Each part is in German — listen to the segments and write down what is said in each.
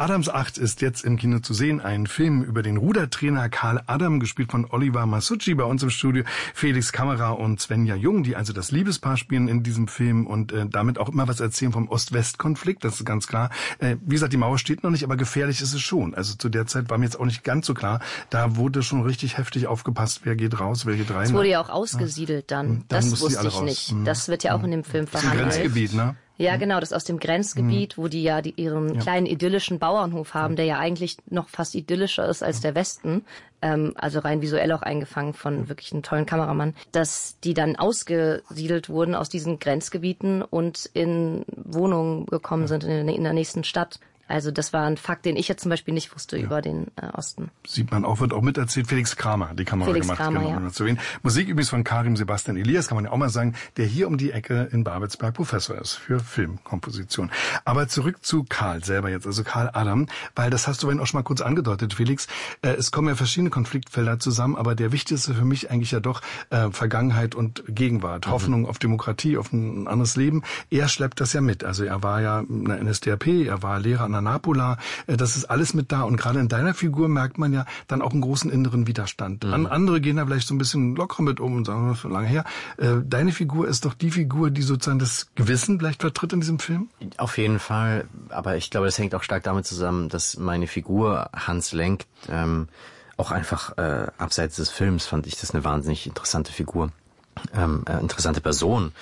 Adams 8 ist jetzt im Kino zu sehen. Ein Film über den Rudertrainer Karl Adam, gespielt von Oliver Masucci. Bei uns im Studio Felix Kammerer und Svenja Jung, die also das Liebespaar spielen in diesem Film und damit auch immer was erzählen vom Ost-West-Konflikt. Das ist ganz klar. Wie gesagt, die Mauer steht noch nicht, aber gefährlich ist es schon. Also zu der Zeit war mir jetzt auch nicht ganz so klar. Da wurde schon richtig heftig aufgepasst, wer geht raus, wer geht rein. Es wurde ja auch ausgesiedelt dann. Das wusste ich nicht. Das wird ja auch in dem Film verhandelt. Das ist ein Grenzgebiet, ne? Ja, genau, das aus dem Grenzgebiet, wo die ja ihren kleinen idyllischen Bauernhof haben, der ja eigentlich noch fast idyllischer ist als der Westen, also rein visuell auch eingefangen von wirklich einem tollen Kameramann, dass die dann ausgesiedelt wurden aus diesen Grenzgebieten und in Wohnungen gekommen sind in der nächsten Stadt. Also das war ein Fakt, den ich jetzt zum Beispiel nicht wusste über den Osten. Sieht man auch, wird auch miterzählt. Felix Kramer, die Kamera Felix gemacht. Kramer, genau, zu erwähnen. Musik übrigens von Karim Sebastian Elias, kann man ja auch mal sagen, der hier um die Ecke in Babelsberg Professor ist für Filmkomposition. Aber zurück zu Karl selber jetzt, also Karl Adam, weil das hast du vorhin auch schon mal kurz angedeutet, Felix. Es kommen ja verschiedene Konfliktfelder zusammen, aber der wichtigste für mich eigentlich ja doch Vergangenheit und Gegenwart, Hoffnung auf Demokratie, auf ein anderes Leben. Er schleppt das ja mit. Also er war ja in der NSDAP, er war Lehrer an der Napola, das ist alles mit da und gerade in deiner Figur merkt man ja dann auch einen großen inneren Widerstand. Andere gehen da vielleicht so ein bisschen locker mit um und sagen, das ist schon lange her. Deine Figur ist doch die Figur, die sozusagen das Gewissen vielleicht vertritt in diesem Film? Auf jeden Fall, aber ich glaube, das hängt auch stark damit zusammen, dass meine Figur Hans Lenk auch einfach abseits des Films fand ich das eine wahnsinnig interessante Figur, interessante Person,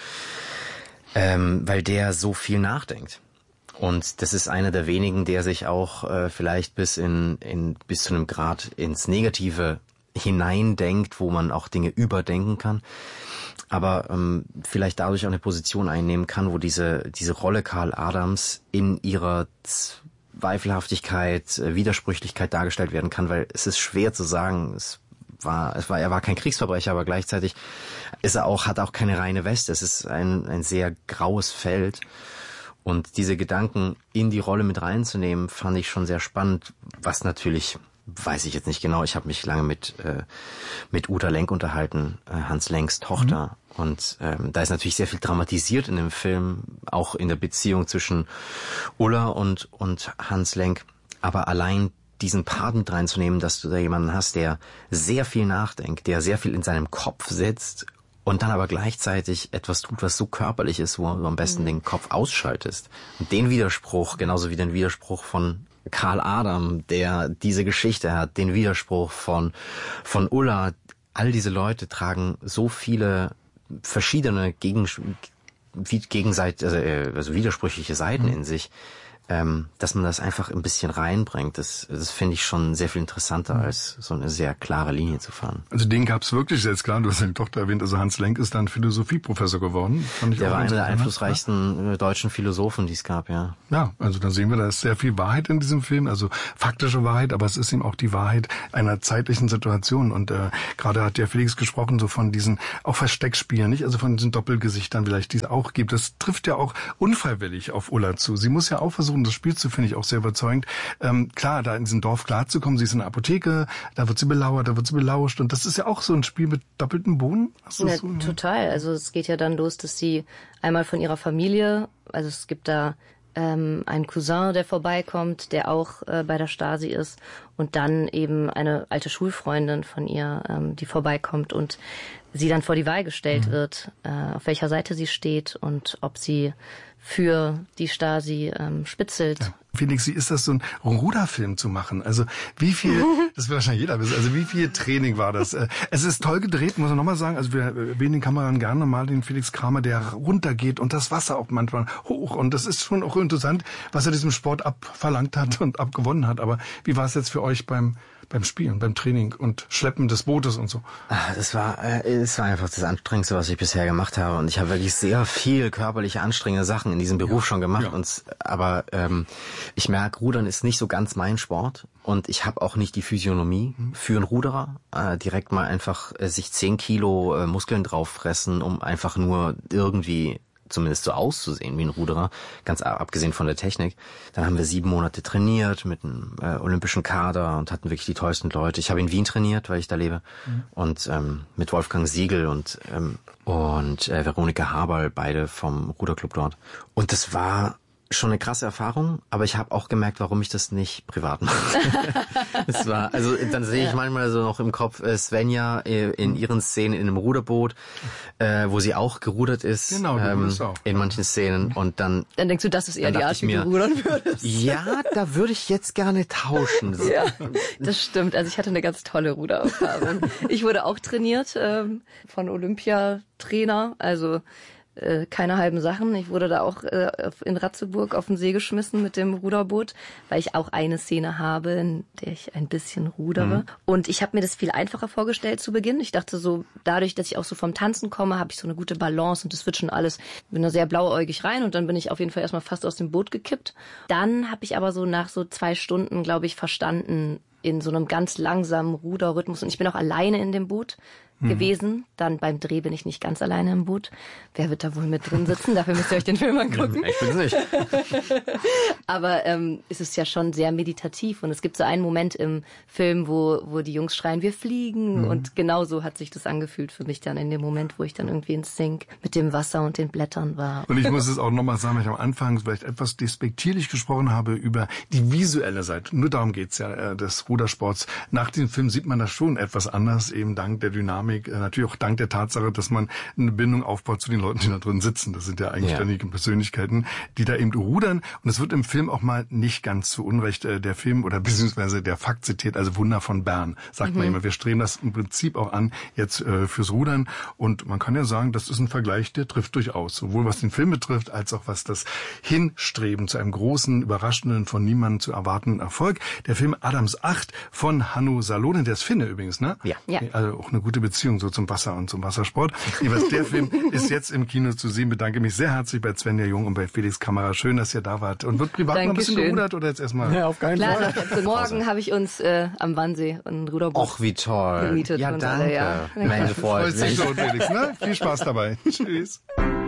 weil der so viel nachdenkt. Und das ist einer der wenigen, der sich auch vielleicht bis zu einem Grad ins Negative hineindenkt, wo man auch Dinge überdenken kann, aber vielleicht dadurch auch eine Position einnehmen kann, wo diese Rolle Karl Adams in ihrer Zweifelhaftigkeit, Widersprüchlichkeit dargestellt werden kann, weil es ist schwer zu sagen, er war kein Kriegsverbrecher, aber gleichzeitig hat auch keine reine Weste. Es ist ein sehr graues Feld. Und diese Gedanken in die Rolle mit reinzunehmen, fand ich schon sehr spannend, was natürlich, weiß ich jetzt nicht genau, ich habe mich lange mit Uta Lenk unterhalten, Hans Lenks Tochter. Und da ist natürlich sehr viel dramatisiert in dem Film, auch in der Beziehung zwischen Ulla und Hans Lenk. Aber allein diesen Part mit reinzunehmen, dass du da jemanden hast, der sehr viel nachdenkt, der sehr viel in seinem Kopf sitzt, und dann aber gleichzeitig etwas tut, was so körperlich ist, wo du am besten den Kopf ausschaltest. Und den Widerspruch, genauso wie den Widerspruch von Karl Adam, der diese Geschichte hat, den Widerspruch von Ulla, all diese Leute tragen so viele verschiedene widersprüchliche Seiten in sich, dass man das einfach ein bisschen reinbringt. Das finde ich schon sehr viel interessanter, als so eine sehr klare Linie zu fahren. Also den gab's wirklich jetzt klar. Du hast deine Tochter erwähnt. Also Hans Lenk ist dann Philosophieprofessor geworden. Der war einer der einflussreichsten deutschen Philosophen, die es gab, ja. Ja, also da sehen wir, da ist sehr viel Wahrheit in diesem Film, also faktische Wahrheit, aber es ist eben auch die Wahrheit einer zeitlichen Situation. Und gerade hat ja Felix gesprochen, so von diesen auch Versteckspielen, nicht? Also von diesen Doppelgesichtern vielleicht, die es auch gibt. Das trifft ja auch unfreiwillig auf Ulla zu. Sie muss ja auch versuchen, das Spiel zu, finde ich auch sehr überzeugend. Klar, da in diesem Dorf klarzukommen, sie ist in der Apotheke, da wird sie belauert, da wird sie belauscht und das ist ja auch so ein Spiel mit doppeltem Boden. Ja, so, total. Also es geht ja dann los, dass sie einmal von ihrer Familie, also es gibt da einen Cousin, der vorbeikommt, der auch bei der Stasi ist und dann eben eine alte Schulfreundin von ihr, die vorbeikommt und sie dann vor die Wahl gestellt wird, auf welcher Seite sie steht und ob sie für die Stasi spitzelt. Ja. Felix, wie ist das, so ein Ruderfilm zu machen? Also wie viel, das will wahrscheinlich jeder wissen, also wie viel Training war das? Es ist toll gedreht, muss man nochmal sagen. Also wir erwähnen den Kameramann gerne mal, den Felix Kramer, der runtergeht und das Wasser auch manchmal hoch. Und das ist schon auch interessant, was er diesem Sport abverlangt hat und abgewonnen hat. Aber wie war es jetzt für euch beim Spielen, beim Training und Schleppen des Bootes und so? Es war einfach das Anstrengendste, was ich bisher gemacht habe. Und ich habe wirklich sehr viel körperliche, anstrengende Sachen in diesem Beruf schon gemacht. Ja. Aber ich merke, Rudern ist nicht so ganz mein Sport. Und ich habe auch nicht die Physiognomie für einen Ruderer. Direkt mal einfach sich 10 Kilo Muskeln drauffressen, um einfach nur irgendwie zumindest so auszusehen wie ein Ruderer, ganz abgesehen von der Technik. Dann haben wir 7 Monate trainiert mit einem olympischen Kader und hatten wirklich die tollsten Leute. Ich habe in Wien trainiert, weil ich da lebe, und mit Wolfgang Siegel und Veronika Haberl, beide vom Ruderclub dort. Und das war schon eine krasse Erfahrung, aber ich habe auch gemerkt, warum ich das nicht privat mache. Es war, also dann sehe ich manchmal so noch im Kopf Svenja in ihren Szenen in einem Ruderboot, wo sie auch gerudert ist. Genau, du rudest auch. In manchen Szenen und dann denkst du, das ist eher die Art, wie du rudern würdest? Ja, da würde ich jetzt gerne tauschen. Ja, das stimmt. Also ich hatte eine ganz tolle Rudererfahrung. Ich wurde auch trainiert von Olympiatrainer, also keine halben Sachen. Ich wurde da auch in Ratzeburg auf den See geschmissen mit dem Ruderboot, weil ich auch eine Szene habe, in der ich ein bisschen rudere. Und ich habe mir das viel einfacher vorgestellt zu Beginn. Ich dachte so, dadurch, dass ich auch so vom Tanzen komme, habe ich so eine gute Balance und das wird schon alles. Bin da sehr blauäugig rein und dann bin ich auf jeden Fall erstmal fast aus dem Boot gekippt. Dann habe ich aber so nach so 2 Stunden, glaube ich, verstanden, in so einem ganz langsamen Ruderrhythmus. Und ich bin auch alleine in dem Boot gewesen. Dann beim Dreh bin ich nicht ganz alleine im Boot. Wer wird da wohl mit drin sitzen? Dafür müsst ihr euch den Film angucken. Ich bin's nicht. Aber es ist ja schon sehr meditativ. Und es gibt so einen Moment im Film, wo die Jungs schreien, wir fliegen. Und genau so hat sich das angefühlt für mich dann in dem Moment, wo ich dann irgendwie in Sync mit dem Wasser und den Blättern war. Und ich muss es auch nochmal sagen, weil ich am Anfang vielleicht etwas despektierlich gesprochen habe über die visuelle Seite. Nur darum geht's ja, des Rudersports. Nach dem Film sieht man das schon etwas anders, eben dank der Dynamik, natürlich auch dank der Tatsache, dass man eine Bindung aufbaut zu den Leuten, die da drin sitzen. Das sind ja eigenständige Persönlichkeiten, die da eben rudern. Und es wird im Film auch mal nicht ganz zu Unrecht der Film oder beziehungsweise der Fakt zitiert, also Wunder von Bern, sagt man immer. Wir streben das im Prinzip auch an, jetzt fürs Rudern. Und man kann ja sagen, das ist ein Vergleich, der trifft durchaus. Sowohl was den Film betrifft, als auch was das Hinstreben zu einem großen, überraschenden, von niemandem zu erwartenden Erfolg. Der Film Adams 8 von Hannu Salonen, der ist Finne übrigens, ne? Ja. Also auch eine gute Beziehung so zum Wasser und zum Wassersport. Jeweils der Film ist jetzt im Kino zu sehen. Bedanke mich sehr herzlich bei Svenja Jung und bei Felix Kammerer. Schön, dass ihr da wart. Und wird privat noch ein bisschen gerudert oder jetzt erstmal? Ja, auf keinen Fall. Klar, morgen habe ich uns am Wannsee ein Ruderboot Och, wie toll. gemietet. Ja, und danke. alle, ja. Mensch, freut Freut sich mich. so, Felix, ne? Viel Spaß dabei. Tschüss.